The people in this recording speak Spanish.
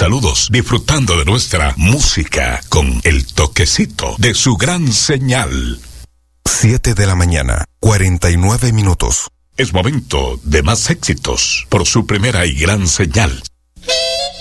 Saludos, disfrutando de nuestra música con el toquecito de su gran señal. 7 de la mañana, 49 minutos. Es momento de más éxitos por su primera y gran señal.